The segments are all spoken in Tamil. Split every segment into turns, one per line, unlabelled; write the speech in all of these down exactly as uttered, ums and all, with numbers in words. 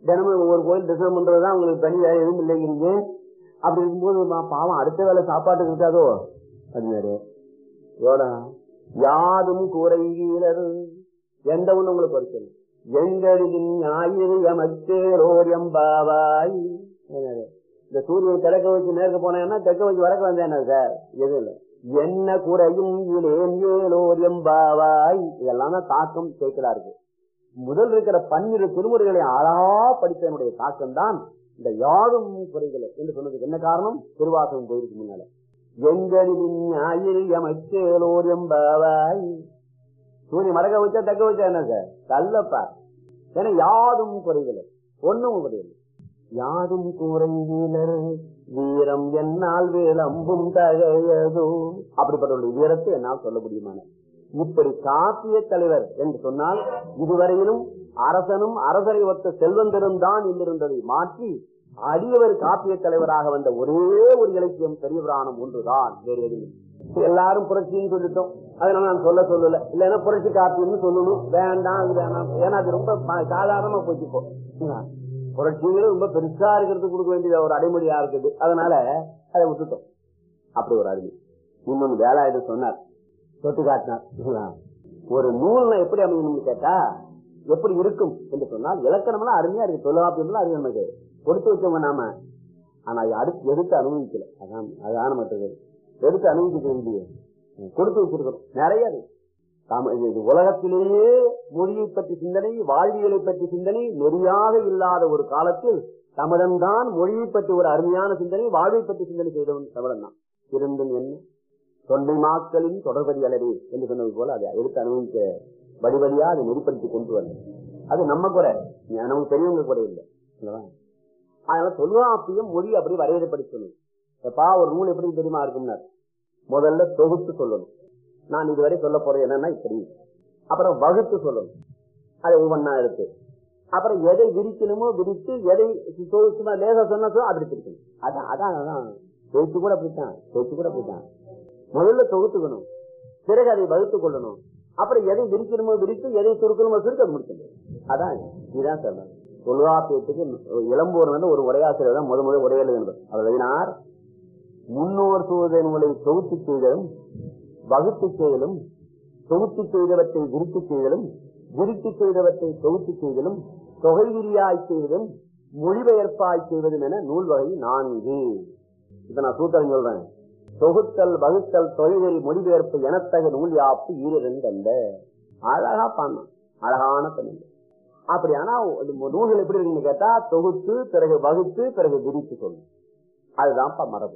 தினமும் ஒவ்வொரு கோயில் தரிசனம் பண்றதுதான் உங்களுக்கு தனி வேலை எதுவும் இல்லைங்கிறீங்க. அப்படி இருக்கும்போது பாவம் அடுத்த வேலை சாப்பாட்டுக்கு இருக்காதோ அப்படின்னாரு. எவ்வளோ யாதும் குறைவீரர் எந்த ஒண்ணு உங்களுக்கு குறைச்சல் எங்களின் ஞாயிறு எமக்கேரோர் எம்பாவாய். இந்த சூரியன் கிழக்க வச்சு நேர்க்க போனேன்னா தெற்க வச்சு வடக்க வந்தேன் சார் எதுவும் இல்லை. என்ன குறையும் இளேன் ஏலோர் எம்பாவாய். இதெல்லாம் தான் தாக்கம் கேட்கிறா இருக்கு. முதல் இருக்கிற பன்னிரு திருமுறைகளை ஆளா படித்தனுடைய தாக்கம் தான் இந்த யாரும் குறைகளை என்று சொன்னதுக்கு என்ன காரணம்? திருவாசகம் போயிருக்கு முன்னால. எங்களின் ஞாயிறு எமக்கேலோர் எம்பாவாய். சூரிய மரக வச்சா தக்க வச்சா என்ன சார் கல்லப்பா. ஏன்னா யாதும் குறைகளை ஒண்ணும் குறையல. யாதும் குறைவினர் வீரம் என்னால் விளம்பும் தகையதோ. அப்படிப்பட்ட வீரத்தை என்னால் சொல்ல முடியுமான. இப்படி காப்பிய தலைவர் என்று சொன்னால் இதுவரையிலும் அரசனும் அரசரை ஒத்த செல்வந்தரும் தான் இருந்ததை மாற்றி அடியவர் காப்பிய தலைவராக வந்த ஒரே ஒரு இலக்கியம் பெரிய புராணம் ஒன்றுதான், வேறு எதுவும். எல்லாரும் புரட்சின்னு சொல்லிட்டோம், அதனால நான் சொல்ல சொல்லல. இல்லைன்னா புரட்சி காப்பியம்னு சொல்லணும், வேண்டாம் அது வேணாம். ஏன்னா அது ரொம்ப சாதாரணமா போச்சுப்போ. புரட்சிங்கிறது ரொம்ப பெருசா இருக்கிறது கொடுக்க வேண்டியது ஒரு அடைமொழியா இருக்குது, அதனால அதை விட்டுட்டோம். அப்படி ஒரு அருமை. இன்னொன்னு வேலாயுத சொன்னார், தொட்டு காட்டினார். ஒரு நூல்னா எப்படி அமையணும்னு கேட்டா எப்படி இருக்கும் என்று சொன்னால் இலக்கணம்லாம் அருமையா இருக்கு, தொல்காப்பியம்லாம் அருமை நமக்கு கொடுத்து வச்சோங்க நாம. ஆனா அடுத்து எடுத்து அனுபவிக்கல. அதான் அதான மற்றது எடுத்து அனுபவிக்க வேண்டிய கொடுத்து வச்சிருக்கிறோம் நிறைய இருக்கு. உலகத்திலேயே மொழியை பற்றி சிந்தனை, வாழ்வியலை பற்றி சிந்தனை நெறியாக இல்லாத ஒரு காலத்தில் தமிழன்தான் மொழியை பற்றி ஒரு அருமையான சிந்தனை, வாழ்வை பற்றி சிந்தனை செய்தவன் தமிழன் தான். இருந்தும் என்ன தொண்டை மாக்களின் தொடர்படி அளவே என்று சொன்னது போல அதை எடுத்து அனுபவிக்க வடிவடியா அதை நெறிப்படுத்தி கொண்டு வரல. அது நம்ம குறை, நமக்கு பெரியவங்க குறை இல்லை. அதனால தொல்காப்பியம் மொழி அப்படி வரையறைப்படுத்தணும். எப்பா ஒரு நூல் எப்படி தெரியுமா இருக்கும்னா முதல்ல தொகுத்து சொல்லணும். நான் இதுவரை சொல்ல போறேன் என்னன்னா இப்படி, அப்புறம் வகுத்து சொல்லணும், அதை ஒவ்வொன்னா எடுத்து, அப்புறம் எதை விரிக்கணுமோ விரித்து, எதை சும்மா லேசா சொன்னா அப்படி பிடிக்கணும். அதான் அதான் அதான் பேச்சு கூட அப்படித்தான், பேச்சு கூட அப்படித்தான். முதல்ல தொகுத்துக்கணும், பிறகு அதை வகுத்து கொள்ளணும், அப்புறம் எதை விரிக்கணுமோ விரித்து, எதை சுருக்கணுமோ சுருக்க முடிக்கணும். அதான் இதுதான் சொல்றேன். தொல்காப்பியத்துக்கு இளம்பூர் வந்து ஒரு உரையாசிரியர் தான் முத முதல் உரையாளர் என்பது. அவர் எழுதினார், முன்னோர் சூழலை நூலை தொகுத்து செய்தலும் வகுத்து செய்தலும், தொகுத்து செய்தவற்றை விரித்து செய்தலும், விரித்து செய்தவற்றை தொகுத்து செய்தலும், தொகை விரியாய் செய்வதும் மொழிபெயர்ப்பாய் செய்வதும் என நூல் வகை நான்கு. இதை நான் சூத்திரம் சொல்றேன். தொகுத்தல் வகுத்தல் தொழில் மொழிபெயர்ப்பு எனத்தக நூல் யாப்பு ஈரண்ட. அழகா பாடணும், அழகான தமிழ். அப்படி ஆனா நூல்கள் எப்படி இருக்குன்னு கேட்டா தொகுத்து பிறகு வகுத்து பிறகு விரித்து சொல்லும், அதுதான் மரபு.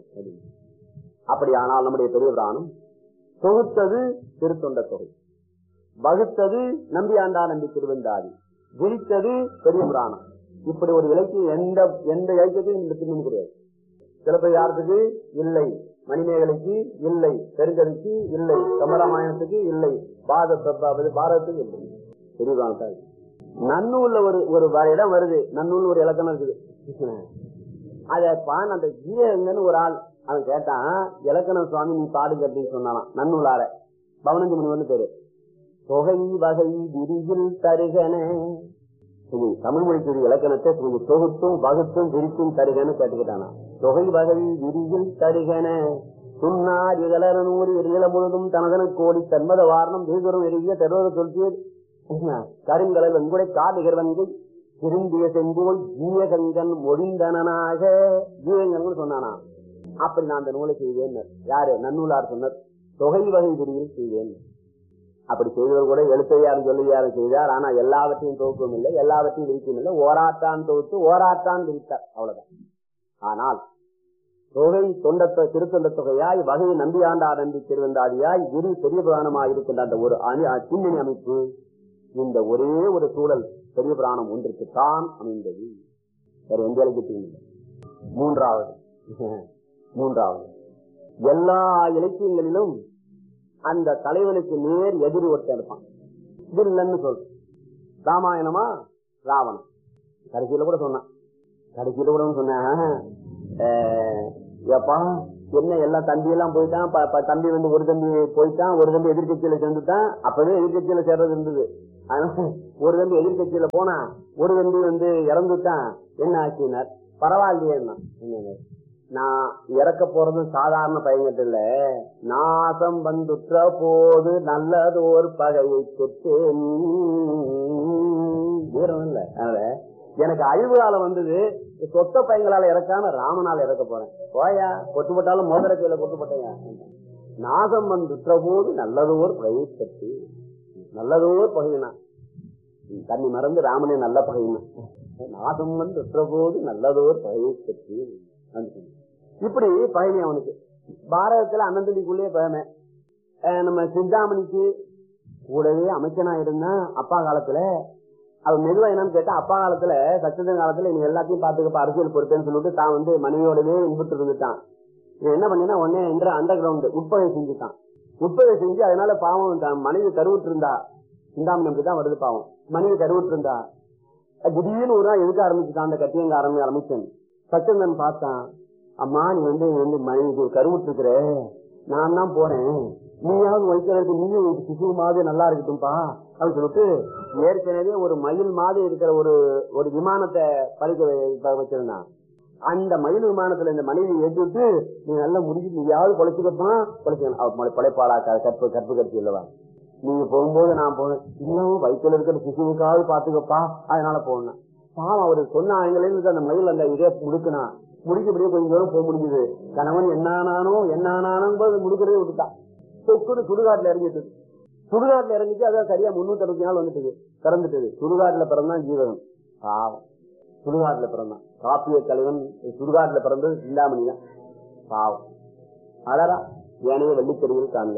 அப்படி ஆனால் நம்முடைய பெரிய புராணம் தொகுத்தது திருத்தொண்ட தொகை, வகுத்தது நம்பி ஆண்டா நம்பி திருவந்தாதி, விரித்தது பெரிய புராணம். இப்படி ஒரு இலக்கியம் எந்த எந்த இலக்கியத்தையும் இந்த பின்னணி கிடையாது. சிலப்பதிகாரத்துக்கு இல்லை, மணிமேகலைக்கு இல்லை, பெருங்கவிக்கு இல்லை, கம்பராமாயணத்துக்கு இல்லை, பாரதத்துக்கு இல்லை. பெரிய புராணம் நன்னூல்ல ஒரு ஒரு இடம் வருது, நன்னூல் ஒரு இலக்கணம் இருக்குது. அத பான் அந்த கீழன்னு ஒரு ஆள் அவன் கேட்டான், இலக்கணம் சுவாமி நீ பாடுங்க அப்படின்னு சொன்னான். நன்னூலார பவனஞ்சு மணி பேரு. தொகை வகை விரிவில் தருகன, தமிழ் மொழிக்குரிய இலக்கணத்தை கொஞ்சம் தொகுத்தும் வகுத்தும் விரித்தும் தருகன்னு கேட்டுக்கிட்டானா. தொகை வகை விரிவில் தருகன சுன்னார் இகலர் நூறு எரியில முழுதும் தனதன கோடி தன்மத வாரணம் வீதரும் எரிய தெருவது சொல்லிய கருங்கடல் வெண்குடை காடுகிறவன்கை திரும்பிய செம்போல் ஜீயகங்கன் மொழிந்தனாக ஜீயங்கன் சொன்னானா. அப்படி நான் அந்த நூலை செய்வேன். யாரு? நன்னூலார் சொன்னார். தொகை வகை விரிவில் செய்வேன். அப்படி செய்தவர் கூட எழுத்தையாரும் சொல்லியாரும் செய்தார். ஆனா எல்லாவற்றையும் தொகுக்கவும் இல்லை, எல்லாவற்றையும் விரிக்கவும் இல்லை. ஓராட்டான் தொகுத்து ஓராட்டான் விரித்தார், அவ்வளவுதான். ஆனால் தொகை தொண்ட திருத்தொண்ட தொகையாய் வகை நம்பியாண்டா நம்பி திருவந்தாதியாய் விரி பெரிய புராணமாய் இருக்கின்ற அந்த ஒரு அணி பின்னணி அமைப்பு இந்த ஒரே ஒரு சூழல் பெரிய புராணம் ஒன்றுக்கு தான் அமைந்தது. வேற எந்த இலக்கியத்தையும் இல்லை. மூன்றாவது மூன்றாவது எல்லா இலக்கியங்களிலும் அந்த தலைவனுக்கு நேர் எதிரி ஒருத்தன் இருப்பான். வில்லன்னு சொல். ராமாயணமா ராவணன். கடைசியில கூட சொன்னான் கடைசியில கூட சொன்னேன் ஏப்பா என்ன எல்லாம் தம்பி எல்லாம் போயிட்டான், தம்பி வந்து ஒரு தம்பி போயிட்டான், ஒரு தம்பி எதிர்கட்சியில சேர்ந்துட்டான். அப்பவே எதிர்கட்சியில சேர்றது இருந்தது. அதனால ஒரு தம்பி எதிர்கட்சியில போனா ஒரு தம்பி வந்து இறந்துட்டான், என்ன ஆச்சுனார். பரவாயில்லையே, நான் இறக்க போறது சாதாரண பயங்கட்டு இல்ல, நாசம் வந்துற்ற போது நல்லதோர் பகையை தொட்டேன் வீரம் இல்ல. அதனால எனக்கு அழிவு காலம் வந்தது, சொத்த பையங்களால இறக்காம ராமனால இறக்க போறேன். போயா, கொட்டு போட்டாலும் மோதிர கையில கொட்டு போட்டேன். நாசம் வந்துற்ற போது நல்லதோர் பகையை தொட்டு, நல்லதோர் பகையினா தண்ணி மறந்து ராமனே நல்ல பகையினா, நாசம் வந்துற்ற போது நல்லதோர் பகையை தொட்டு. இப்படி பழனி அவனுக்கு பாரதத்துல அண்ணந்தடிக்குள்ளே பழமை. நம்ம சிந்தாமணிக்கு கூடவே அமைச்சனா இருந்தா அப்பா காலத்துல. அவன் மெதுவா என்னன்னு கேட்டா, அப்பா காலத்துல சச்சந்தன் காலத்துல நீ எல்லாத்தையும் பாத்துக்கப்ப அரசியல் பொறுப்பேன்னு சொல்லிட்டு தான் வந்து மனைவியோடவே இன்புட்டு இருந்துட்டான். இவன் என்ன பண்ணினா உடனே என்ற அண்டர் கிரவுண்ட் உட்பகை செஞ்சுட்டான். உட்பகை செஞ்சு அதனால பாவம் தான் மனைவி கருவுட்டு இருந்தா, சிந்தாமணி அப்படிதான் வருது பாவம், மனைவி கருவுட்டு இருந்தா. திடீர்னு ஒரு நாள் எதுக்க ஆரம்பிச்சுட்டான் அந்த கட்டியங்க ஆரம்பி ஆரம்பிச்சன். சச்சந்தன் பார்த்தான், அம்மா நீ வந்து வந்து மனைவி கருவுட்டு இருக்கிற, நான் தான் போறேன், நீயாவது வைக்கிறதுக்கு நீயும் சிசு மாதிரி நல்லா இருக்கட்டும்பா அப்படின்னு சொல்லிட்டு ஏற்கனவே ஒரு மயில் மாதிரி இருக்கிற ஒரு ஒரு விமானத்தை பறிக்க வச்சிருந்தான். அந்த மயில் விமானத்துல இந்த மனைவி ஏற்றிட்டு நீ நல்லா முடிஞ்சு நீயாவது பொழைச்சுக்கப்பா பொழைச்சுக்கணும், பழைப்பாளா கற்பு கற்பு கட்சி இல்லவா, நீங்க போகும்போது நான் போனேன், இன்னும் வயிற்றுல இருக்கிற சிசுவுக்காவது பாத்துக்கப்பா அதனால போனேன். பாவம் அவரு சொன்ன ஆங்கிலேருந்து அந்த மயில் அந்த இதே முடுக்குனா முடிக்கப்படியே கொஞ்சம் தூரம் போக முடிஞ்சது. கணவன் என்னானானோ என்னானானோ முடுக்கிறதே விட்டுட்டான். சொக்குன்னு சுடுகாட்டுல இறங்கிட்டு, சுடுகாட்டுல இறங்கிட்டு அதான் சரியா முன்னூத்தி அறுபத்தி நாள் வந்துட்டு பிறந்துட்டு. சுடுகாட்டுல பிறந்தான் ஜீவகன். பாவம், சுடுகாட்டுல பிறந்தான் காப்பிய தலைவன். சுடுகாட்டுல பிறந்தது சிந்தாமணி தான். பாவம் அழகா ஏனைய வெள்ளித்தறிகள் காணுங்க.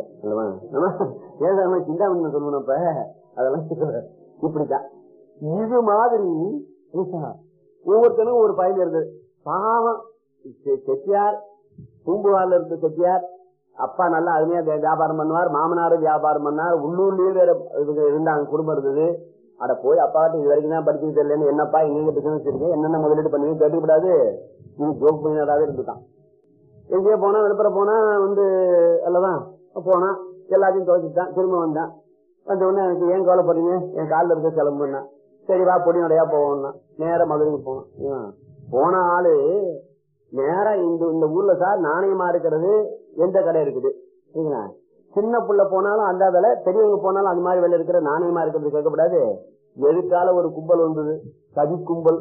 ஏன் சிந்தாமணி சொல்லணும் இப்ப அதெல்லாம் இப்படித்தான். இது மாதிரி ஒவ்வொருத்தனும் ஒரு பயன் இருந்தது. பாவம் செட்டியார், பூம்புகார்ல இருந்த செட்டியார் அப்பா நல்லா அருமையா வியாபாரம் பண்ணுவார், மாமனாரும் வியாபாரம் பண்ணார், உள்ளூர்லயே வேற இருந்தாங்க குடும்பம் இருந்தது. அட போய் அப்பாட்டு இது வரைக்கும் தான் படிச்சுட்டு தெரியலன்னு, என்னப்பா எங்க பிசினஸ் இருக்கு என்னென்ன முதலீடு பண்ணி கேட்டுக்கூடாது, இது ஜோக் பண்ணினதாவே இருந்துட்டான். எங்கேயோ போனா விழுப்புரம் போனா வந்து அல்லதான் போனா எல்லாத்தையும் துவைச்சுட்டான். திரும்ப வந்தான், வந்த உடனே எனக்கு ஏன் கவலைப்படுறீங்க, என் காலில் இருக்க கிளம்புனா, சரி வா பொடியோடையா போவோம்னா நேரம் மதுரைக்கு போனோம். போன ஆளு நேரா இந்த இந்த ஊர்ல சார் நாணயமா இருக்கிறது எந்த கடை இருக்குது, சின்ன புள்ள போனாலும் அந்த வேலை, பெரியவங்க போனாலும் அந்த மாதிரி வேலை இருக்கிற நாணயமா இருக்கிறது கேட்கக்கூடாது. எதுக்கால ஒரு கும்பல் வந்தது, கதி கும்பல்.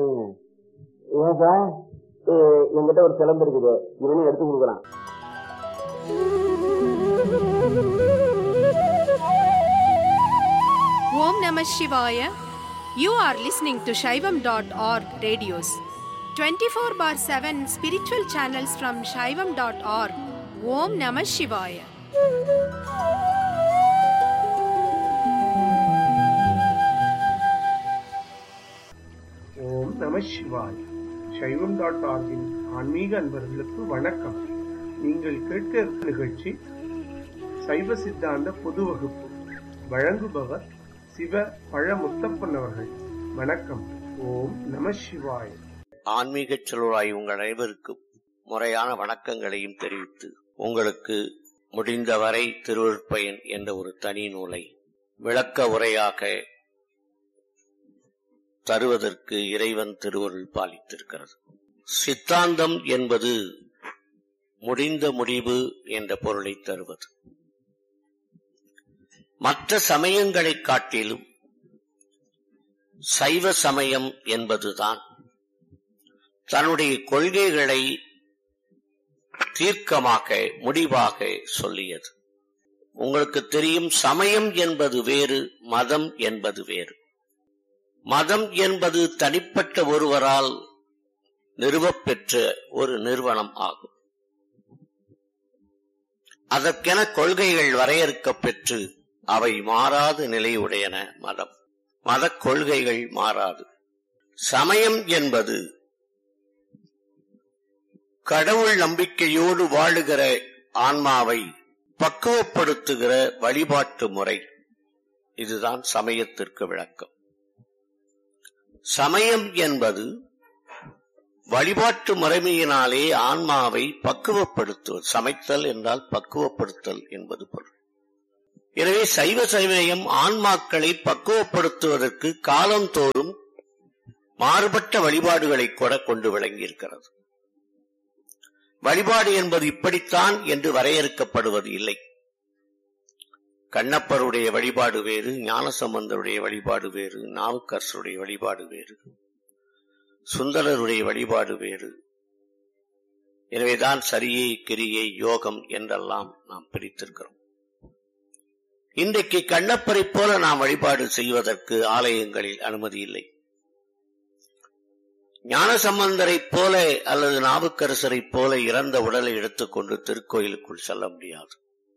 ஏன் சார் என்கிட்ட ஒரு சிலம்பு இருக்குது, இவனையும் எடுத்து கொடுக்குறான்.
Om Namah Shivaya. You are listening to Shaivam dot org radios. twenty-four bar seven spiritual channels from Shaivam dot org. Om Namah Shivaya.
ஓம் நம சிவாய். சைவம் டாட் ஆர்கின் ஆன்மீக அன்பர்களுக்கு வணக்கம். நீங்கள் கேட்க இருக்கும் நிகழ்ச்சி சைவ சித்தாந்த பொது வகுப்பு. வழங்குபவர் சிவ பழ முத்தப்பன் அவர்கள். வணக்கம். ஓம் நம சிவாய்.
ஆன்மீக செல்வராய் உங்கள் அனைவருக்கும் முறையான வணக்கங்களையும் தெரிவித்து, உங்களுக்கு முடிந்தவரை திருவருட்பயன் என்ற ஒரு தனி நூலை விளக்க உரையாக தருவதற்கு இறைவன் திருவருள் பாலித்திருக்கிறது. சித்தாந்தம் என்பது முடிந்த முடிவு என்ற பொருளை தருவது. மற்ற சமயங்களை காட்டிலும் சைவ சமயம் என்பதுதான் தன்னுடைய கொள்கைகளை தீர்க்கமாக முடிவாக சொல்லியது. உங்களுக்கு தெரியும், சமயம் என்பது வேறு, மதம் என்பது வேறு. மதம் என்பது தனிப்பட்ட ஒருவரால் நிறுவப்பெற்ற ஒரு நிறுவனம் ஆகும். அதற்கென கொள்கைகள் வரையறுக்கப்பெற்று அவை மாறாத நிலையுடையன. மதம் மத கொள்கைகள் மாறாது. சமயம் என்பது கடவுள் நம்பிக்கையோடு வாழுகிற ஆன்மாவை பக்குவப்படுத்துகிற வழிபாட்டு முறை. இதுதான் சமயத்திற்கு விளக்கம். சமயம் என்பது வழிபாட்டு முறைமையினாலே ஆன்மாவை பக்குவப்படுத்துவது. சமைத்தல் என்றால் பக்குவப்படுத்தல் என்பது பொருள். எனவே சைவ சமயம் ஆன்மாக்களை பக்குவப்படுத்துவதற்கு காலந்தோறும் மாறுபட்ட வழிபாடுகளை கூட கொண்டு விளங்கியிருக்கிறது. வழிபாடு என்பது இப்படித்தான் என்று வரையறுக்கப்படுவது இல்லை. கண்ணப்பருடைய வழிபாடு வேறு, ஞானசம்பந்தருடைய வழிபாடு வேறு, நாவுக்கரசருடைய வழிபாடு வேறு, சுந்தரருடைய வழிபாடு வேறு. எனவேதான் சரியை, கிரியை, யோகம் என்றெல்லாம் நாம் பிரித்திருக்கிறோம். இன்றைக்கு கண்ணப்பரை போல நாம் வழிபாடு செய்வதற்கு ஆலயங்களில் அனுமதி இல்லை. ஞானசம்பந்தரை போல அல்லது நாவுக்கரசரை போல இறந்த உடலை எடுத்துக்கொண்டு திருக்கோயிலுக்குள் செல்ல முடியாது.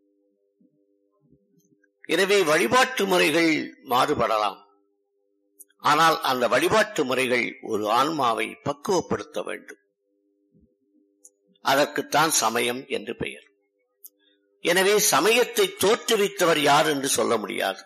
எனவே வழிபாட்டு முறைகள் மாறுபடலாம். ஆனால் அந்த வழிபாட்டு முறைகள் ஒரு ஆன்மாவை பக்குவப்படுத்த வேண்டும். அதற்குத்தான் சமயம் என்று பெயர். எனவே சமயத்தை தோற்றுவித்தவர் யார் என்று சொல்ல முடியாது.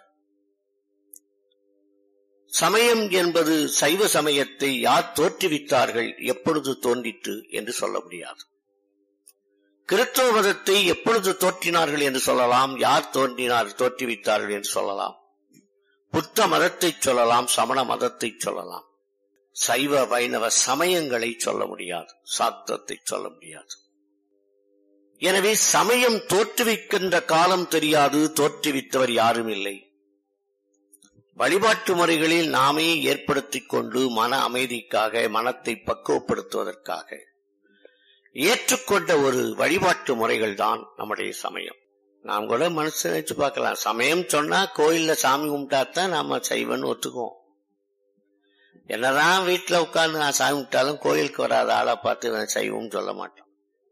சமயம் என்பது சைவ சமயத்தை யார் தோற்றுவித்தார்கள், எப்பொழுது தோன்றிற்று என்று சொல்ல முடியாது. கிறிஸ்தவ மதத்தை எப்பொழுது தோற்றினார்கள் என்று சொல்லலாம், யார் தோன்றினார் தோற்றுவித்தார்கள் என்று சொல்லலாம். புத்த மதத்தை சொல்லலாம், சமண மதத்தை சொல்லலாம். சைவ வைணவ சமயங்களை சொல்ல முடியாது, சாஸ்திரத்தை சொல்ல முடியாது. எனவே சமயம் தோற்றுவிக்கின்ற காலம் தெரியாது, தோற்றுவித்தவர் யாரும் இல்லை. வழிபாட்டு முறைகளில் நாமே ஏற்படுத்திக் கொண்டு மன அமைதிக்காக, மனத்தை பக்குவப்படுத்துவதற்காக ஏற்றுக்கொண்ட ஒரு வழிபாட்டு முறைகள் தான் நம்முடைய சமயம். நாம் கூட மனசு நினைச்சு பார்க்கலாம், சமயம் சொன்னா கோயில்ல சாமி கும்பிட்டாத்தான் நாம சைவன்னு ஒத்துக்குவோம். என்னதான் வீட்டுல உட்கார்ந்து நான் சாமி கும்பிட்டாலும் கோயிலுக்கு வராத ஆளை பார்த்து நான் சைவம் சொல்ல மாட்டோம்.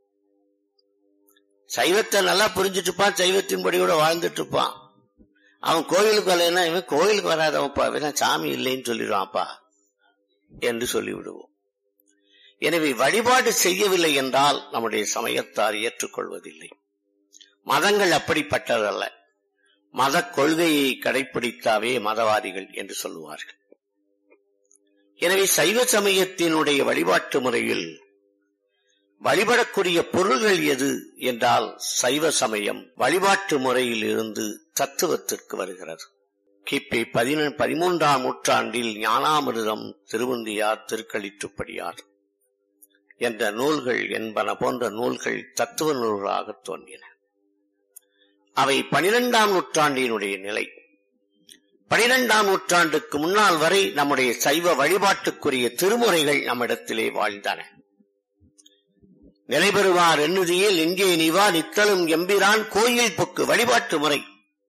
சைவத்தை நல்லா புரிஞ்சுட்டு இருப்பான், சைவத்தின்படியோட வாழ்ந்துட்டு இருப்பான். அவன் கோயிலுக்கு வரலன்னா இவன் கோயிலுக்கு வராதவன்ப்பா, இவன் சாமி இல்லைன்னு சொல்லிடுவான்ப்பா என்று சொல்லிவிடுவோம். எனவே வழிபாடு செய்யவில்லை என்றால் நம்முடைய சமயத்தார் ஏற்றுக்கொள்வதில்லை. மதங்கள் அப்படிப்பட்டதல்ல. மத கொள்கையை கடைபிடித்தாவே மதவாதிகள் என்று சொல்லுவார்கள். எனவே சைவ சமயத்தினுடைய வழிபாட்டு முறையில் வழிபடக்கூடிய பொருள்கள் எது என்றால், சைவ சமயம் வழிபாட்டு முறையில் இருந்து தத்துவத்திற்கு வருகிறது. கிபி பதிமூன்றாம் நூற்றாண்டில் ஞானாமிர்தம், திருவுந்தியார், திருக்களிற்றுப்படியார் என்ற நூல்கள் என்பன போன்ற நூல்கள் தத்துவ நூல்களாக தோன்றின. அவை பனிரெண்டாம் நூற்றாண்டினுடைய நிலை. பனிரெண்டாம் நூற்றாண்டுக்கு முன்னால் வரை நம்முடைய சைவ வழிபாட்டுக்குரிய திருமுறைகள் நம்மிடத்திலே வாழ்ந்தன. நிலைபெறுவார் எண்ணுதியில் இங்கே நிவா நித்தலும் எம்பிரான் கோயில் பொக்கு வழிபாட்டு முறை.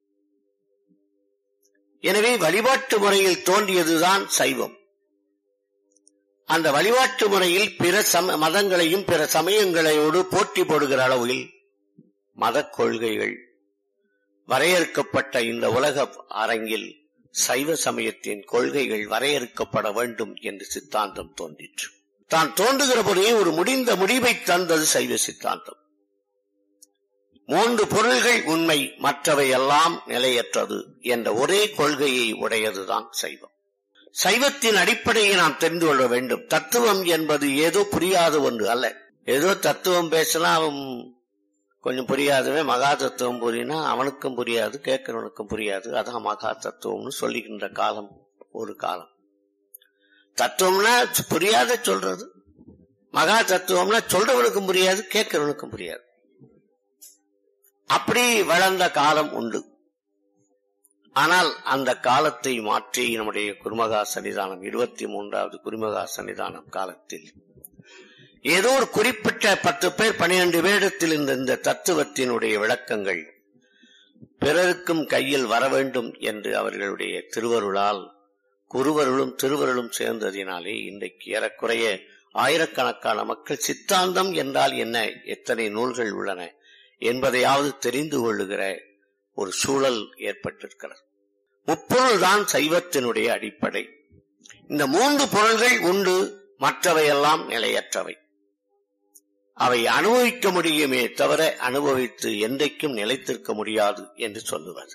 எனவே வழிபாட்டு முறையில் தோன்றியதுதான் சைவம். அந்த வழிபாட்டு முறையில் பிற மதங்களையும் பிற சமயங்களோடு போட்டி போடுகிற அளவில் மத கொள்கைகள் வரையறுக்கப்பட்ட இந்த உலக அரங்கில் சைவ சமயத்தின் கொள்கைகள் வரையறுக்கப்பட வேண்டும் என்று சித்தாந்தம் தோன்றிற்று. தான் தோன்றுகிற போதே ஒரு முடிந்த முடிவை தந்தது சைவ சித்தாந்தம். மூன்று பொருள்கள் உண்மை, மற்றவை எல்லாம் நிலையற்றது என்ற ஒரே கொள்கையை உடையதுதான் சைவம். சைவத்தின் அடிப்படையை நாம் தெரிந்து கொள்ள வேண்டும். தத்துவம் என்பது ஏதோ புரியாத ஒன்று அல்ல. ஏதோ தத்துவம் பேசினா அவன் கொஞ்சம் புரியாதவன் மகா தத்துவம் புரியினா அவனுக்கும் புரியாது, கேட்கிறவனுக்கும் புரியாது. அதான் மகா தத்துவம்னு சொல்லுகின்ற காலம் ஒரு காலம். தத்துவம்னா புரியாத சொல்றது, மகா தத்துவம்னா சொல்றவனுக்கும் புரியாது, கேட்கிறவனுக்கும் புரியாது. அப்படி வளர்ந்த காலம் உண்டு. ஆனால் அந்த காலத்தை மாற்றி நம்முடைய குருமகா சன்னிதானம் இருபத்தி மூன்றாவது குருமகா சன்னிதானம் காலத்தில் ஏதோ ஒரு குறிப்பிட்ட பத்து பேர் பனிரெண்டு பேரிடத்தில் இந்த இந்த தத்துவத்தினுடைய விளக்கங்கள் பிறருக்கும் கையில் வர வேண்டும் என்று அவர்களுடைய திருவருளால், குருவருளும் திருவருளும் சேர்ந்ததினாலே இன்றைக்கு ஏறக்குறைய ஆயிரக்கணக்கான மக்கள் சித்தாந்தம் என்றால் என்ன, எத்தனை நூல்கள் உள்ளன என்பதையாவது தெரிந்து கொள்ளுகிற ஒரு சூழல் ஏற்பட்டிருக்கிறது. முப்பொருள் தான் சைவத்தினுடைய அடிப்படை. இந்த மூன்று பொருள்கள் உண்டு, மற்றவையெல்லாம் நிலையற்றவை. அவை அனுபவிக்க முடியுமே தவிர அனுபவித்து என்றைக்கும் நிலைத்திருக்க முடியாது என்று சொல்லுவது.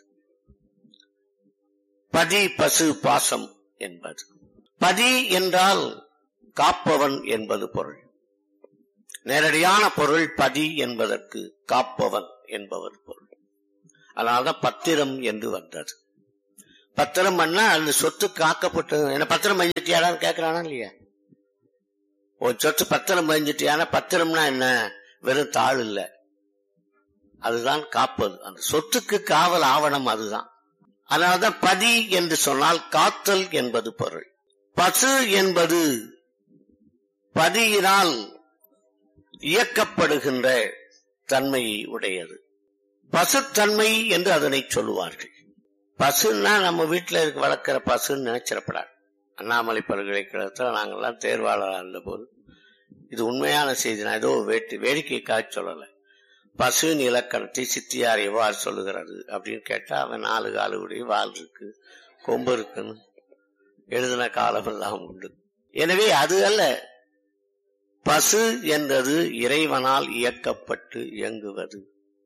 பதி பசு பாசம் என்பது. பதி என்றால் காப்பவன் என்பது பொருள். நேரடியான பொருள் பதி என்பதற்கு காப்பவன் என்பவர் பொருள். அதனால்தான் பத்திரம் என்று வந்தது. பத்திரம் பண்ணா அந்த சொத்து காக்கப்பட்டது. என்ன பத்திரம் பதிஞ்சிட்டியாடான்னு கேட்கிறானா இல்லையா? ஒரு சொத்து பத்திரம் பதிஞ்சிட்டியான, பத்திரம்னா என்ன? வெறும் தாள் இல்ல, அதுதான் காப்பது. அந்த சொத்துக்கு காவல் ஆவணம் அதுதான். அதனால்தான் பதி என்று சொன்னால் காத்தல் என்பது பொருள். பசு என்பது பதியினால் இயக்கப்படுகின்ற தன்மையை உடையது. பசுத்தன்மை என்று அதனை சொல்லுவார்கள். பசுன்னா நம்ம வீட்டுல இருக்க வளர்க்கிற பசுன்னு நினைச்சிடப்படாது. அண்ணாமலை பல்கலைக்கழகத்தில் நாங்கெல்லாம் தேர்வாளராக இருந்த போது இது உண்மையான செய்தி, நான் ஏதோ வேட்டு வேடிக்கைக்காக சொல்லலை. பசுவின் இலக்கணத்தை சித்தியார் எவ்வாறு சொல்லுகிறது அப்படின்னு கேட்டா, அவன் நாலு காலுடைய வால் இருக்கு, கொம்பு இருக்குன்னு எழுதின காலமெல்லாம் உண்டு. எனவே அது அல்ல. பசு என்றது இறைவனால் இயக்கப்பட்டு இயங்குவது,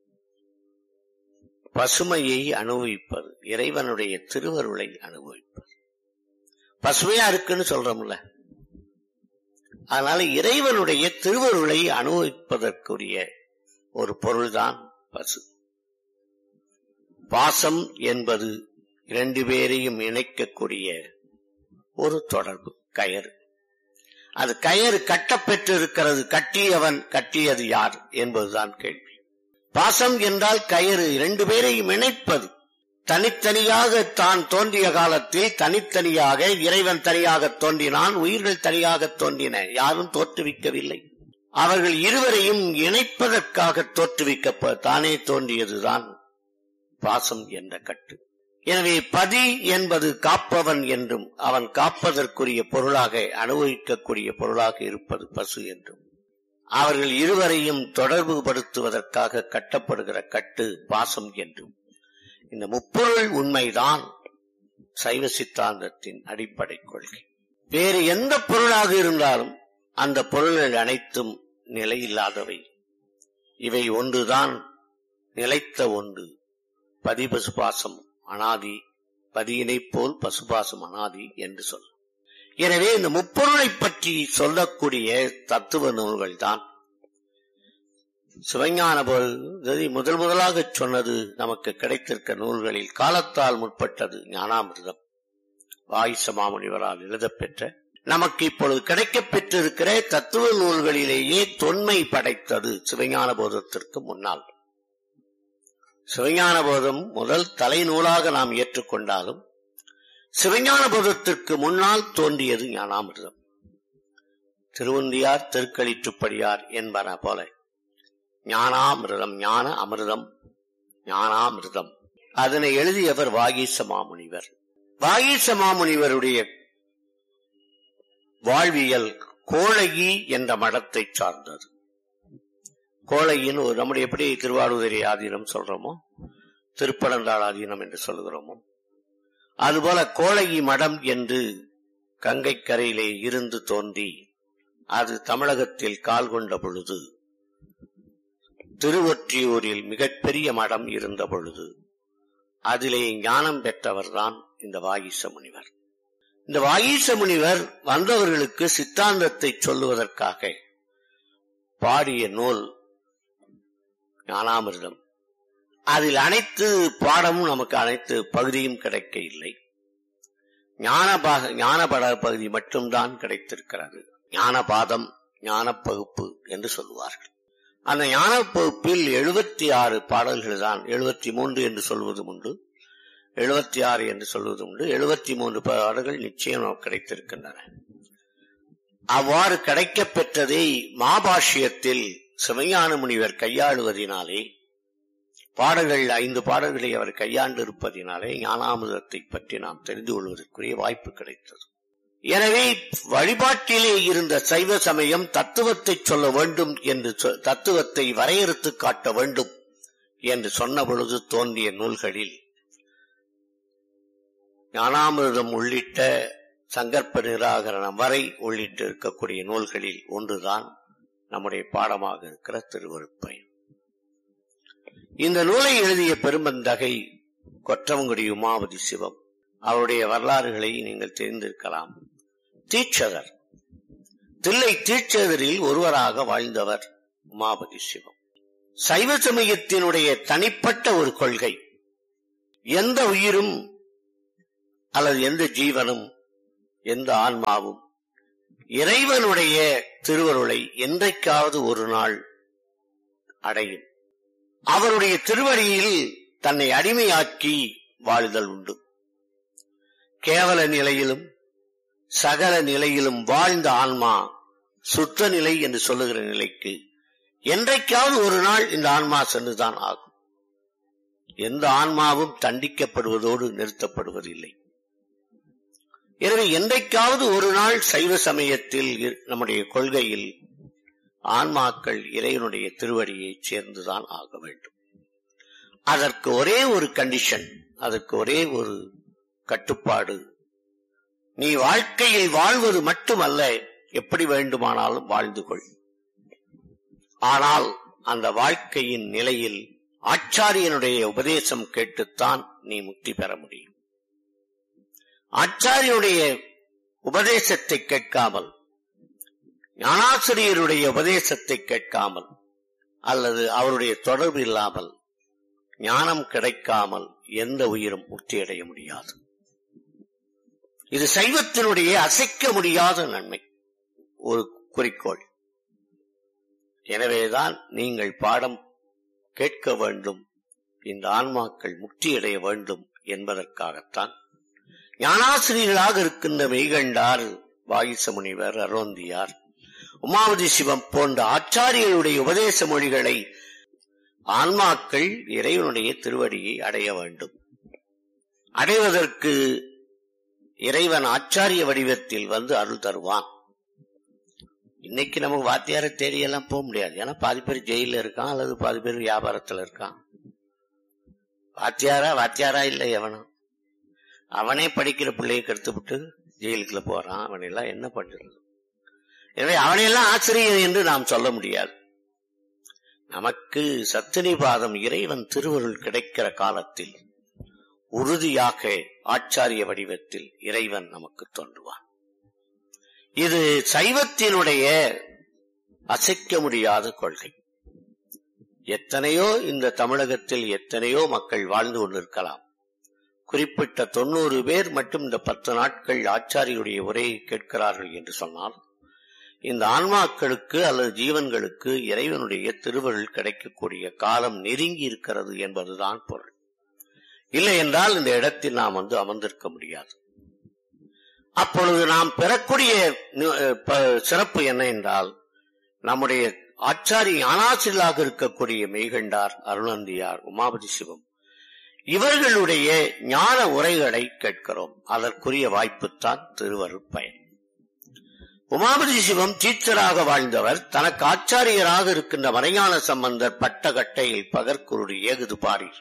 பசுமையை அனுபவிப்பது, இறைவனுடைய திருவருளை அனுபவிப்பது. பசுமையா இருக்குன்னு சொல்றோம்ல, அதனால இறைவனுடைய திருவருளை அனுபவிப்பதற்குரிய ஒரு பொருள்தான் பசு. பாசம் என்பது இரண்டு பேரையும் இணைக்கக்கூடிய ஒரு தொடர்பு, கயறு. அது கயறு கட்டப்பெற்றிருக்கிறது. கட்டியவன், கட்டியது யார் என்பதுதான் கேள்வி. பாசம் என்றால் கயறு, இரண்டு பேரையும் இணைப்பது. தனித்தனியாக தான் தோன்றிய காலத்தில் தனித்தனியாக இறைவன் தனியாக தோன்றினான், உயிர்கள் தனியாக தோன்றின, யாரும் தோற்றுவிக்கவில்லை. அவர்கள் இருவரையும் இணைப்பதற்காக தோற்றுவிக்க தானே தோன்றியதுதான் பாசம் என்ற கட்டு. எனவே பதி என்பது காப்பவன் என்றும், அவன் காப்பதற்குரிய பொருளாக அனுபவிக்கக்கூடிய பொருளாக இருப்பது பசு என்றும், அவர்கள் இருவரையும் தொடர்பு படுத்துவதற்காக கட்டப்படுகிற கட்டு பாசம் என்றும். இந்த முப்பொருள் உண்மைதான் சைவ சித்தாந்தத்தின் அடிப்படை கொள்கை. வேறு எந்த பொருளாக இருந்தாலும் அந்த பொருள்கள் அனைத்தும் நிலையில்லாதவை. இவை ஒன்றுதான் நிலைத்த ஒன்று. பதி பசுபாசம் அனாதி, பதியினை போல் பசுபாசம் அனாதி என்று சொல்லும். எனவே இந்த முப்பொருளை பற்றி சொல்லக்கூடிய தத்துவ நூல்கள் தான் சிவஞான போது முதல் முதலாக சொன்னது. நமக்கு கிடைத்திருக்க நூல்களில் காலத்தால் முற்பட்டது ஞானாமிர்தம், வாயிச மாமுனிவரால் எழுதப்பெற்ற, நமக்கு இப்பொழுது கிடைக்கப் பெற்றிருக்கிற தத்துவ நூல்களிலேயே தொன்மை படைத்தது சிவஞான போதத்திற்கு முன்னால். சிவஞான போதம் முதல் தலை நூலாக நாம் ஏற்றுக்கொண்டாலும் சிவஞான போதத்திற்கு முன்னால் தோன்றியது ஞானாமிர்தம். திருவந்தியார் திருக்களிற்றுப்படியார் என்பன போல ஞானாமிர்தம், ஞான அமிர்தம், ஞானாமிர்தம். அதனை எழுதியவர் வாகீச மாமுனிவர். வாகீச மாமுனிவருடைய வாழ்வியல் கோழகி என்ற மடத்தை சார்ந்தது. கோழகின்னு ஒரு நம்முடைய எப்படி திருவாரூரை ஆதீனம் சொல்றோமோ, திருப்பனந்தாள் ஆதீனம் என்று சொல்கிறோமோ, அதுபோல கோழகி மடம் என்று கங்கை கரையிலே இருந்து தோன்றி அது தமிழகத்தில் கால் கொண்ட பொழுது, திருவொற்றியூரில் மிகப்பெரிய மடம் இருந்த பொழுது அதிலே ஞானம் பெற்றவர்தான் இந்த வாகீச முனிவர். இந்த வாகீச முனிவர் வந்தவர்களுக்கு சித்தாந்தத்தை சொல்லுவதற்காக பாடிய நூல் ஞானாமிர்தம். அதில் அனைத்து பாடமும் நமக்கு அனைத்து பகுதியும் கிடைக்க இல்லை. ஞானபாக ஞானபட பகுதி மட்டும்தான் கிடைத்திருக்கிறது. ஞானபாதம், ஞான பகுப்பு என்று சொல்லுவார்கள். அந்த ஞான பகுப்பில் எழுபத்தி ஆறு பாடல்கள் தான், எழுபத்தி மூன்று என்று சொல்வதும் உண்டு, எழுபத்தி ஆறு என்று சொல்வது உண்டு. எழுபத்தி மூன்று பாடல்கள் நிச்சயம் கிடைத்திருக்கின்றன. அவ்வாறு கிடைக்கப் பெற்றதை மாபாஷ்யத்தில் சிவஞான முனிவர் கையாளுவதினாலே, பாடல்கள் ஐந்து பாடல்களை அவர் கையாண்டு இருப்பதினாலே ஞானாமிர்தத்தை பற்றி நாம் தெரிந்து கொள்வதற்குரிய வாய்ப்பு கிடைத்தது. எனவே வழிபாட்டிலே இருந்த சைவ சமயம் தத்துவத்தை சொல்ல வேண்டும் என்று, தத்துவத்தை வரையறுத்து காட்ட வேண்டும் என்று சொன்ன பொழுது தோன்றிய நூல்களில் ஞானாமிர்தம் உள்ளிட்ட சங்கற்ப நிராகரணம் வரை உள்ளிட்டு இருக்கக்கூடிய நூல்களில் ஒன்றுதான் நம்முடைய பாடமாக இருக்கிற திருவருட்பயன். இந்த நூலை எழுதிய பெரும்பந்தகை கொற்றவங்குடி உமாவதி சிவம். அவருடைய வரலாறுகளை நீங்கள் தெரிந்திருக்கலாம். தீட்சதர், தில்லை தீட்சதரில் ஒருவராக வாழ்ந்தவர் உமாபதி சிவம். சைவ சமயத்தினுடைய தனிப்பட்ட ஒரு கொள்கை, எந்த உயிரும் அல்லது எந்த ஜீவனும் எந்த ஆன்மாவும் இறைவனுடைய திருவருளை என்றைக்காவது ஒரு நாள் அடையும். அவருடைய திருவடியில் தன்னை அடிமையாக்கி வாழுதல் உண்டு. கேவல நிலையிலும் சகல நிலையிலும் வாழ்ந்த ஆன்மா சுத்த நிலை என்று சொல்லுகிற நிலைக்கு என்றைக்காவது ஒரு நாள் இந்த ஆன்மா சென்றுதான் ஆகும். எந்த ஆன்மாவும் தண்டிக்கப்படுவதோடு நிறுத்தப்படுவதில்லை. எனவே என்றைக்காவது ஒரு நாள் சைவ சமயத்தில் நம்முடைய கொள்கையில் ஆன்மாக்கள் இறைவனுடைய திருவடியை சேர்ந்துதான் ஆக வேண்டும். அதற்கு ஒரே ஒரு கண்டிஷன், அதற்கு ஒரே ஒரு கட்டுப்பாடு. நீ வாழ்க்கையில் வாழ்வது மட்டுமல்ல, எப்படி வேண்டுமானாலும் வாழ்ந்து கொள். ஆனால் அந்த வாழ்க்கையின் நிலையில் ஆச்சாரியனுடைய உபதேசம் கேட்டுத்தான் நீ முக்தி பெற முடியும். ஆச்சாரியனுடைய உபதேசத்தை கேட்காமல், ஞானாசிரியருடைய உபதேசத்தை கேட்காமல் அல்லது அவருடைய தொடர்பு இல்லாமல் ஞானம் கிடைக்காமல் எந்த உயிரும் முக்தியடைய முடியாது. இது சைவத்தினுடைய அசைக்க முடியாத நன்மை, ஒரு குறிக்கோள். எனவேதான் நீங்கள் பாடம் கேட்க வேண்டும், இந்த ஆன்மாக்கள் முக்தியடைய வேண்டும் என்பதற்காகத்தான் ஞானாசிரியர்களாக இருக்கின்ற மெய்கண்டார், வாகீச முனிவர், அருணந்தியார், உமாவதி சிவம் போன்ற ஆச்சாரியருடைய உபதேச மொழிகளை ஆன்மாக்கள் இறைவனுடைய திருவடியை அடைய வேண்டும். அடைவதற்கு இறைவன் ஆச்சாரிய வடிவத்தில் வந்து அருள் தருவான். இன்னைக்கு நமக்கு வாத்தியார தேடியெல்லாம் போக முடியாது. ஏன்னா பாதி பேர் ஜெயில இருக்கான் அல்லது பாதி பேர் வியாபாரத்துல இருக்கான். வாத்தியாரா வாத்தியாரா இல்லை எவனும். அவனே படிக்கிற பிள்ளையை கெடுத்துவிட்டு ஜெயிலுக்குள்ள போறான். அவனெல்லாம் என்ன பண்றது? எனவே அவனையெல்லாம் ஆசிரியர் என்று நாம் சொல்ல முடியாது. நமக்கு சத்தினிபாதம் இறைவன் திருவருள் கிடைக்கிற காலத்தில் உறுதியாக ஆச்சாரிய வடிவத்தில் இறைவன் நமக்கு தோன்றுவான். இது சைவத்தினுடைய அசைக்க முடியாத கொள்கை. எத்தனையோ இந்த தமிழகத்தில் எத்தனையோ மக்கள் வாழ்ந்து கொண்டிருக்கலாம். குறிப்பிட்ட தொண்ணூறு பேர் மட்டும் இந்த பத்து நாட்கள் ஆச்சாரியுடைய உரையை கேட்கிறார்கள் என்று சொன்னால், இந்த ஆன்மாக்களுக்கு அல்லது ஜீவன்களுக்கு இறைவனுடைய திருவருள் கிடைக்கக்கூடிய காலம் நெருங்கி இருக்கிறது என்பதுதான் பொருள். இல்லை என்றால் இந்த இடத்தில் நாம் வந்து அமர்ந்திருக்க முடியாது. அப்பொழுது நாம் பெறக்கூடிய சிறப்பு என்ன என்றால், நம்முடைய ஆச்சாரிய ஞானாசிரியர்களாக இருக்கக்கூடிய மெய்கண்டார், அருணந்தியார், உமாபதி சிவம் இவர்களுடைய ஞான உரைகளை கேட்கிறோம். அதற்குரிய வாய்ப்புத்தான் திருவருட்பயன். உமாபதி சிவம் டீச்சராக வாழ்ந்தவர். தனக்கு ஆச்சாரியராக இருக்கின்ற மறைஞான சம்பந்தர் பட்டகட்டையில் பகற்குருடி ஏகுது பாரீர்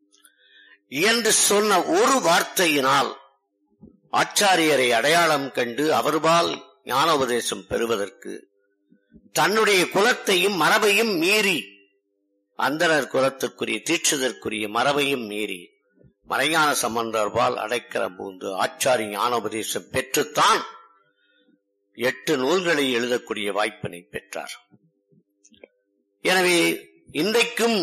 என்று சொன்ன ஒரு வார்த்தையினால் ஆச்சாரியரை அடையாளம் கண்டு அவர்பால் ஞான உபதேசம் பெறுவதற்கு தன்னுடைய குலத்தையும் மரபையும் மீறி, அந்தனர் குலத்திற்குரிய தீட்சிதற்குரிய மரபையும் மீறி மறைஞான சம்பந்தர்பால் அடைக்கலம் பூந்து ஆச்சாரிய ஞான உபதேசம் பெற்றுத்தான் எட்டு நூல்களை எழுதக்கூடிய வாய்ப்பினை பெற்றார். எனவே இன்றைக்கும்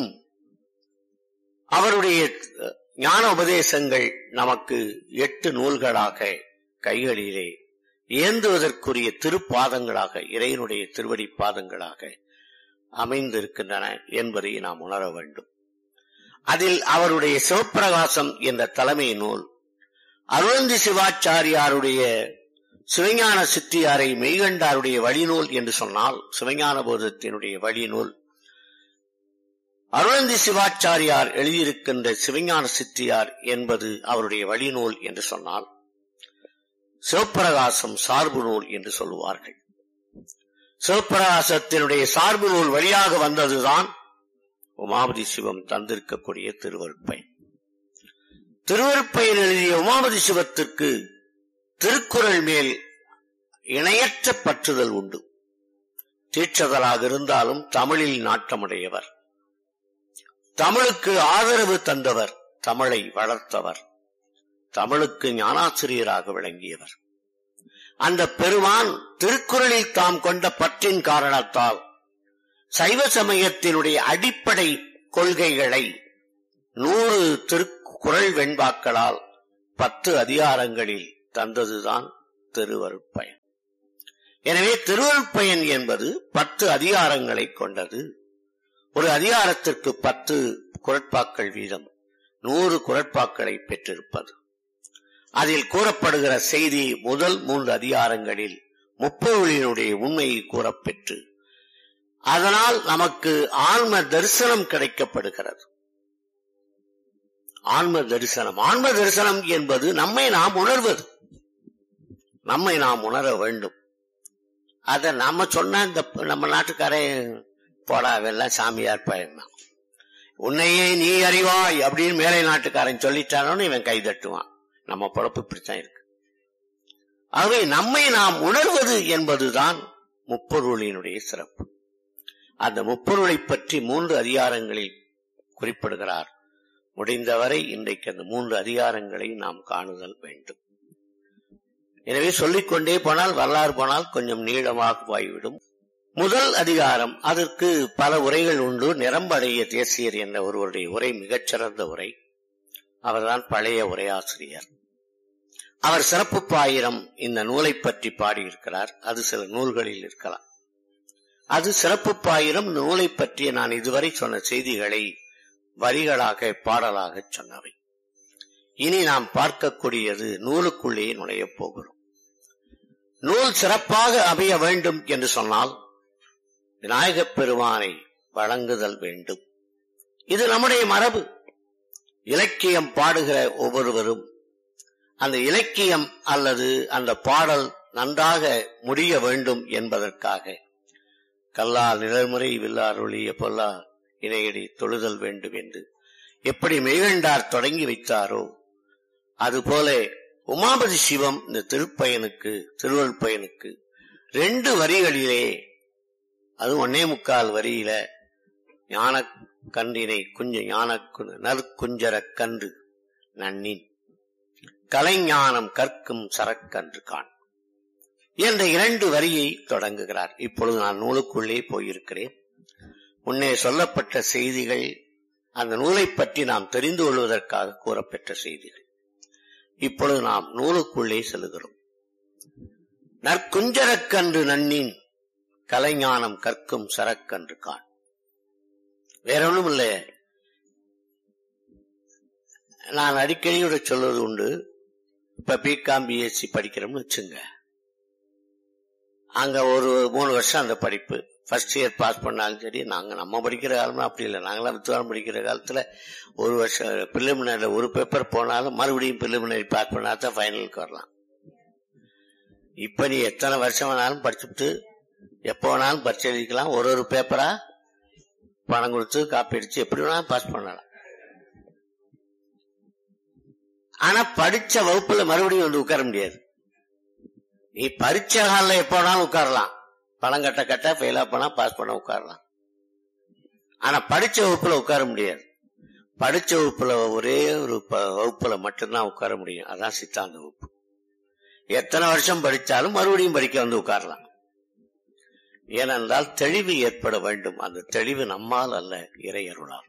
அவருடைய ஞான உபதேசங்கள் நமக்கு எட்டு நூல்களாக கைகளிலே ஏந்துவதற்குரிய திருப்பாதங்களாக, இறைவனுடைய திருவடி பாதங்களாக அமைந்திருக்கின்றன என்பதை நாம் உணர வேண்டும். அதில் அவருடைய சிவப்பிரகாசம் என்ற தலைமை நூல், அருளந்தி சிவாச்சாரியாருடைய சிவஞான சித்தியாரை மெய்கண்டாருடைய வழிநூல் என்று சொன்னால், சிவஞான போதத்தினுடைய வழிநூல் அருளந்தி சிவாச்சாரியார் எழுதியிருக்கின்ற சிவஞான சித்தியார் என்பது அவருடைய வழிநூல் என்று சொன்னால், சிவப்பிரகாசம் சார்பு நூல் என்று சொல்லுவார்கள். சிவப்பிரகாசத்தினுடைய சார்பு நூல் வழியாக வந்ததுதான் உமாபதி சிவம் தந்திருக்கக்கூடிய திருவருட்பயன். திருவருட்பயன் எழுதிய உமாபதி சிவத்திற்கு திருக்குறள் மேல் இணையற்ற பற்றுதல் உண்டு. தீட்சதராக இருந்தாலும் தமிழில் நாட்டமுடையவர், தமிழுக்கு ஆதரவு தந்தவர், தமிழை வளர்த்தவர், தமிழுக்கு ஞானாசிரியராக விளங்கியவர். அந்த பெருமான் திருக்குறளில் தாம் கொண்ட பற்றின் காரணத்தால் சைவ சமயத்தினுடைய அடிப்படை கொள்கைகளை நூறு திரு குறள் வெண்பாக்களால் பத்து அதிகாரங்களில் தந்ததுதான் திருவருட்பயன். எனவே திருவருட்பயன் என்பது பத்து அதிகாரங்களை கொண்டது. ஒரு அதிகாரத்திற்கு பத்து குறட்பாக்கள் வீதம் நூறு குறட்பாக்களை பெற்றிருப்பது. அதில் கூறப்படுகிற செய்தி முதல் மூன்று அதிகாரங்களில் முப்பொருளினுடைய உண்மையை கூறப்பெற்று அதனால் நமக்கு ஆன்ம தரிசனம் கிடைக்கப்படுகிறது. ஆன்ம தரிசனம் ஆன்ம தரிசனம் என்பது நம்மை நாம் உணர்வது, நம்மை நாம் உணர வேண்டும். அத நம்ம சொன்ன இந்த நம்ம நாட்டுக்காரே போடாவெல்லாம் சாமியார் பயன், உன்னையே நீ அறிவாய் அப்படின்னு மேலை நாட்டுக்காரன் சொல்லிட்டானோன்னு இவன் கை தட்டுவான். நம்ம பொழப்பு இப்படித்தான் இருக்கு. ஆகவே நம்மை நாம் உணர்வது என்பதுதான் முப்பொருளினுடைய சிறப்பு. அந்த முப்பொருளை பற்றி மூன்று அதிகாரங்களில் குறிப்பிடுகிறார். முடிந்தவரை இன்றைக்கு அந்த மூன்று அதிகாரங்களை நாம் காணுதல் வேண்டும். எனவே சொல்லிக்கொண்டே போனால் வரலாறு போனால் கொஞ்சம் நீளமாக போய்விடும். முதல் அதிகாரம், அதற்கு பல உரைகள் உண்டு. நிரம்படைய தேசியர் என்ற ஒருவருடைய உரை மிகச்சிறந்த உரை. அவர்தான் பழைய உரையாசிரியர். அவர் சிறப்பு பாயிரம் இந்த நூலை பற்றி பாடியிருக்கிறார். அது சில நூல்களில் இருக்கலாம். அது சிறப்பு பாயிரம் நூலை பற்றிய நான் இதுவரை சொன்ன செய்திகளை வரிகளாக பாடலாக சொன்னவை. இனி நாம் பார்க்கக்கூடியது நூலுக்குள்ளே நுழைய போகிறோம். நூல் சிறப்பாக அமைய வேண்டும் என்று சொன்னால் விநாயகப் பெருமானை வழங்குதல் வேண்டும். இது நம்முடைய மரபு. இலக்கியம் பாடுகிற ஒவ்வொருவரும் அந்த இலக்கியம் அல்லது அந்த பாடல் நன்றாக முடிய வேண்டும் என்பதற்காக கல்லால் நிழல்முறை வில்லாருளிய பொல்லா இணையடி தொழுதல் வேண்டும் என்று எப்படி மெய்கண்டார் தொடங்கி வைத்தாரோ அதுபோல உமாபதி சிவம் இந்த திருப்பயனுக்கு திருவருட்பயனுக்கு ரெண்டு வரிகளிலே, அது ஒன்னே முக்கால் வரியில ஞான கன்றினை குஞ்ச ஞான நற்குஞ்சர கன்று நன்னின் கலைஞானம் கற்கும் சரக்கன்று கான் என்ற இரண்டு வரியை தொடங்குகிறார். இப்பொழுது நான் நூலுக்குள்ளே போயிருக்கிறேன். முன்னே சொல்லப்பட்ட செய்திகள் அந்த நூலை பற்றி நாம் தெரிந்து கொள்வதற்காக கூறப்பெற்ற செய்திகள். இப்பொழுது நாம் நூலுக்குள்ளே செல்கிறோம். நற்குஞ்சரக்கன்று நன்னின் கலைஞானம் கற்கும் சரக்கன்று கான். வேற ஒன்றும் இல்லை. நான் அடிக்கடியோட சொல்வது உண்டு. இப்ப பிகாம் பிஎஸ்சி படிக்கிறோம்னு வச்சுங்க. அங்க ஒரு மூணு வருஷம் அந்த படிப்பு ஃபர்ஸ்ட் இயர் பாஸ் பண்ணாலும் சரி. நாங்க நம்ம படிக்கிற காலமா அப்படி இல்லை. நாங்களாம் வித்துவாரம் படிக்கிற காலத்துல ஒரு வருஷம் பிரிலிமினரி ஒரு பேப்பர் போனாலும் மறுபடியும் பிரிலிமினரி பாஸ் பண்ணாதான் ஃபைனலுக்கு வரலாம். இப்ப நீ எத்தனை வருஷம் வேணாலும் படிச்சுட்டு எப்ப வேணாலும் பரிசை எழுதிக்கலாம். ஒரு ஒரு பேப்பரா பணம் கொடுத்து காப்பி அடிச்சு எப்படி வேணாலும் பாஸ் பண்ணலாம். ஆனா படிச்ச வகுப்புல மறுபடியும் வந்து உட்கார முடியாது. நீ பரீட்ச கால எப்ப வேணாலும் உட்காரலாம். பணம் கட்ட கட்ட ஃபெயிலா போனா பாஸ் பண்ண உட்காரலாம். ஆனா படிச்ச வகுப்புல உட்கார முடியாது. படிச்ச வகுப்புல ஒரே ஒரு வகுப்புல மட்டும்தான் உட்கார முடியும். அதான் சித்தாந்த வகுப்பு. எத்தனை வருஷம் படிச்சாலும் மறுபடியும் படிக்க வந்து உட்காரலாம். ஏனென்றால் தெளிவு ஏற்பட வேண்டும். அந்த தெளிவு நம்மால் அல்ல, இறையருளால்.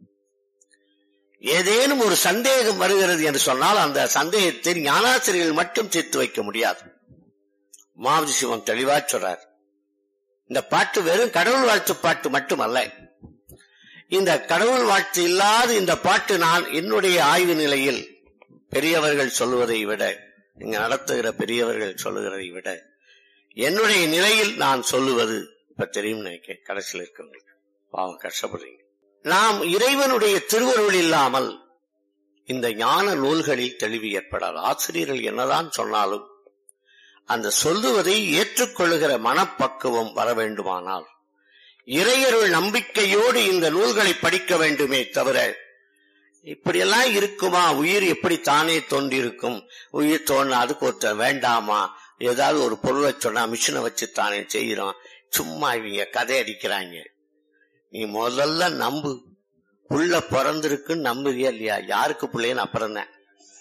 ஏதேனும் ஒரு சந்தேகம் வருகிறது என்று சொன்னால் அந்த சந்தேகத்தை ஞானாசிரியர்கள் மட்டும் தீர்த்து வைக்க முடியாது. மாவதி சிவம் தெளிவா சொல்றார். இந்த பாட்டு வெறும் கடவுள் வாழ்த்து பாட்டு மட்டுமல்ல. இந்த கடவுள் வாழ்த்து இல்லாத இந்த பாட்டு நான் என்னுடைய ஆய்வு நிலையில் பெரியவர்கள் சொல்லுவதை விட, இங்க நடத்துகிற பெரியவர்கள் சொல்லுகிறதை விட என்னுடைய நிலையில் நான் சொல்லுவது இப்ப தெரியும் நினைக்க கடைசியில் இருக்கவங்களுக்கு பாவம் கஷ்டப்படுறீங்க. நாம் இறைவனுடைய திருவருள் இல்லாமல் இந்த ஞான நூல்களில் தெளிவு ஏற்படாது. ஆசிரியர்கள் என்னதான் சொன்னாலும் அந்த சொல்லுவதை ஏற்றுக்கொள்ளுகிற மனப்பக்குவம் வர வேண்டுமானால் இறையருள் நம்பிக்கையோடு இந்த நூல்களை படிக்க வேண்டுமே தவிர இப்படியெல்லாம் இருக்குமா, உயிர் எப்படி தானே தோன்றிருக்கும், உயிர் தோன்ற அதுக்கு ஒருத்தர் வேண்டாமா, ஏதாவது ஒரு பொருளை சொன்னா மிஷினை வச்சு தானே செய்யறோம், சும்மா இவங்க கதை அடிக்கிறாங்க. நீ முதல்ல நம்பு. புள்ள பிறந்திருக்குன்னு நம்புறியா இல்லையா? யாருக்கு பிள்ளைன்னு அப்புறம் தான்.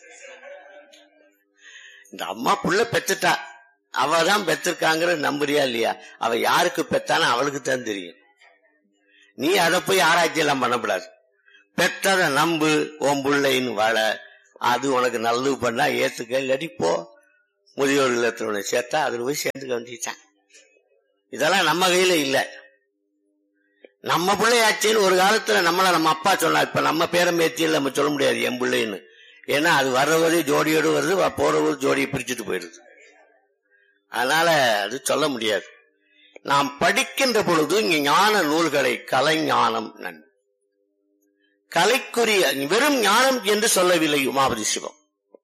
இந்த அம்மா புள்ள பெத்துட்டா, அவதான் பெத்திருக்காங்கிற நம்புறியா இல்லையா? அவ யாருக்கு பெத்தான அவளுக்கு தான் தெரியும். நீ அதை போய் ஆராய்ச்சி எல்லாம் பண்ணக்கூடாது. பெற்றத நம்பு உன் பிள்ளைன்னு வாழ, அது உனக்கு நல்லது பண்ணா ஏத்துக்க, இல்லாட்டி போ முதியோர் இல்லத்துல சேர்த்தா அதுல போய் சேர்த்துக்க வேண்டியதான். இதெல்லாம் நம்ம கையில இல்ல. நம்ம பிள்ளையாச்சின்னு ஒரு காலத்துல நம்மள நம்ம அப்பா சொன்னா, இப்ப நம்ம பேரம் பேத்தியில் நம்ம சொல்ல முடியாது என் பிள்ளைன்னு. ஏன்னா அது வர்றது ஜோடியோடு வருது, போறது ஜோடியை பிரிச்சுட்டு போயிடுது. அதனால அது சொல்ல முடியாது. நாம் படிக்கின்ற பொழுது இங்க ஞான நூல்களை கலை ஞானம் நன் கலைக்குரிய வெறும் ஞானம் என்று சொல்லவில்லை உமாபதி சிவம்,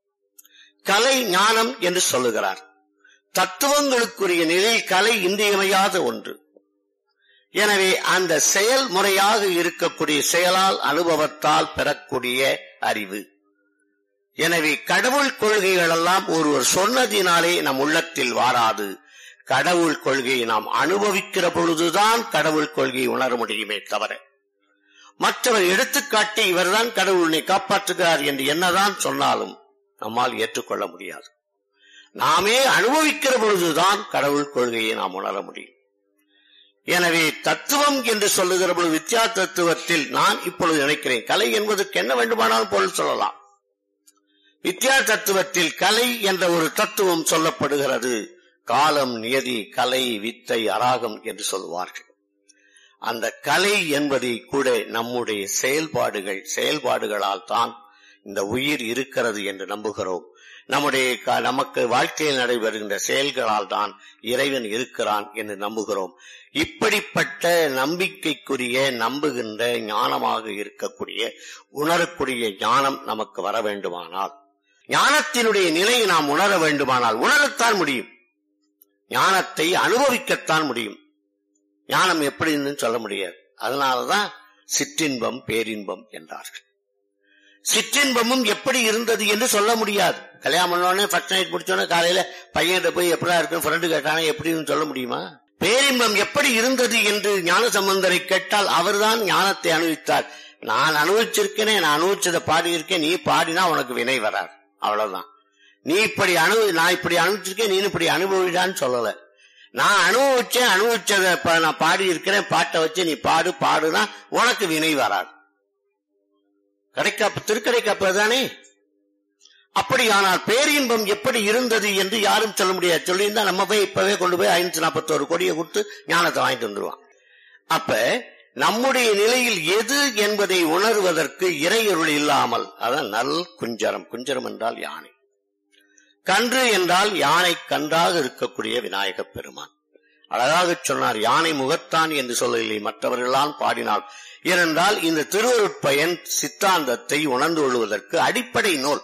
கலை ஞானம் என்று சொல்லுகிறார். தத்துவங்களுக்குரிய நிலையில் கலை இன்றியமையாத ஒன்று. எனவே அந்த செயல்முறையாக இருக்கக்கூடிய செயலால் அனுபவத்தால் பெறக்கூடிய அறிவு. எனவே கடவுள் கொள்கைகள் எல்லாம் ஒருவர் சொன்னதினாலே நம் உள்ளத்தில் வாராது. கடவுள் கொள்கையை நாம் அனுபவிக்கிற பொழுதுதான் கடவுள் கொள்கையை உணர முடியுமே தவிர, மற்றவர் எடுத்துக்காட்டி இவர்தான் கடவுளை காப்பாற்றுகிறார் என்று என்னதான் சொன்னாலும் நம்மால் ஏற்றுக்கொள்ள முடியாது. நாமே அனுபவிக்கிற பொழுதுதான் கடவுள் கொள்கையை நாம் உணர முடியும். எனவே தத்துவம் என்று சொல்லுகிற பொழுது வித்யா தத்துவத்தில் நான் இப்பொழுது நினைக்கிறேன், கலை என்பதற்கு என்ன வேண்டுமானாலும் பொருள் சொல்லலாம். வித்யா தத்துவத்தில் கலை என்ற ஒரு தத்துவம் சொல்லப்படுகிறது. காலம், நியதி, கலை, வித்தை, அராகம் என்று சொல்வார்கள். அந்த கலை என்பதை கூட நம்முடைய செயல்பாடுகள் செயல்பாடுகளால் தான் இந்த உயிர் இருக்கிறது என்று நம்புகிறோம். நம்முடைய நமக்கு வாழ்க்கையில் நடைபெறுகின்ற செயல்களால் தான் இறைவன் இருக்கிறான் என்று நம்புகிறோம். இப்படிப்பட்ட நம்பிக்கைக்குரிய நம்புகின்ற ஞானமாக இருக்கக்கூடிய உணரக்கூடிய ஞானம் நமக்கு வர வேண்டுமானால், ஞானத்தினுடைய நிலையை நாம் உணர வேண்டுமானால் உணரத்தான் முடியும். ஞானத்தை அனுபவிக்கத்தான் முடியும். ஞானம் எப்படின்னு சொல்ல முடியாது. அதனாலதான் சிற்றின்பம் பேரின்பம் என்றார்கள். சிற்றின்பமும் எப்படி இருந்தது என்று சொல்ல முடியாது. கல்யாணம் பண்ணோடனே ஃபர்ஸ்ட் நைட் முடிச்சோடனே காலையில பையன்கிட்ட போய் எப்படா இருக்கு ஃப்ரெண்டு கேட்டானே எப்படின்னு சொல்ல முடியுமா? பேரின்பம் எப்படி இருந்தது என்று ஞான சம்பந்தரை கேட்டால் அவர்தான் ஞானத்தை அனுபவித்தார். நான் அனுபவிச்சிருக்கேனே, நான் அனுபவிச்சதை பாடியிருக்கேன், நீ பாடினா உனக்கு வினை வராது, அவ்வளவுதான். நீ இப்படி அனு நான் இப்படி அனுபவிச்சிருக்கேன், நீ இப்படி அனுபவிடான்னு சொல்லல. நான் அனுபவிச்சேன், அனுபவிச்சதை நான் பாடி இருக்கிறேன், பாட்டை வச்சு நீ பாடு பாடுனா உனக்கு வினை வராது. கடைக்காப்பு திருக்கடைக்காப்பு தானே. அப்படியானால் பேரின்பம் எப்படி இருந்தது என்று யாரும் சொல்ல முடியாது. சொல்லியிருந்தா நம்ம போய் இப்பவே கொண்டு போய் ஐநூத்தி நாற்பத்தி ஒரு கோடியை கொடுத்து ஞானத்தை வாங்கிட்டு வந்துருவான். அப்ப நம்முடைய நிலையில் எது என்பதை உணர்வதற்கு இறையருள் இல்லாமல், அதான் நல் குஞ்சரம். குஞ்சரம் என்றால் யானை, கன்று என்றால் யானை கன்றாக இருக்கக்கூடிய விநாயக பெருமான். அழகாக சொன்னார், யானை முகத்தான் என்று சொல்லவில்லை, மற்றவர்களால் பாடினார். ஏனென்றால் இந்த திருவருட்பயன் சித்தாந்தத்தை உணர்ந்து கொள்வதற்கு அடிப்படை நூல்.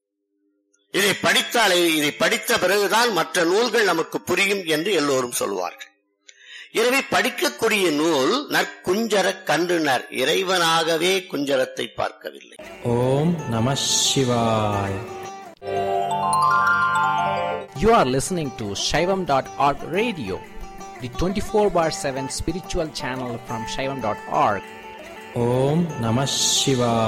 இதை படித்தாலே, இதை படித்த பிறகுதான் மற்ற நூல்கள் நமக்கு புரியும் என்று எல்லோரும் சொல்வார்கள். எனவே படிக்கக்கூடிய நூல் நற்குஞ்சர கன்றுனர். இறைவனாகவே குஞ்சரத்தை பார்க்கவில்லை.
ஓம் நம சிவாய. You are listening to Shaivam dot org radio, the twenty-four bar seven spiritual channel from Shaivam dot org. Om Namah Shivaya.